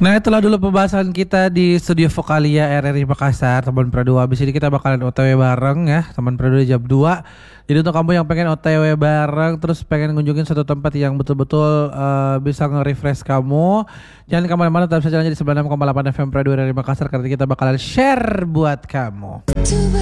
Nah itulah dulu pembahasan kita di Studio Vokalia RRI Makassar teman Pro 2. Abis ini kita bakalan OTW bareng ya teman Pro 2 jam 2. Jadi untuk kamu yang pengen OTW bareng terus pengen ngunjungin suatu tempat yang betul-betul bisa nge-refresh kamu, jangan kemana-mana, tetap saja di 96,8 FM Pro 2 RRI Makassar karena kita bakalan share buat kamu.